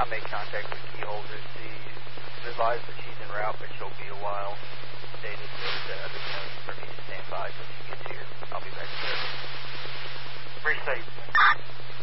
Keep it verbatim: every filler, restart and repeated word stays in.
make contact with key holders. The advised that she's en route, but she'll be a while. Stated that uh, there's no need for me to stand by till she gets here. I'll be back soon. Very safe.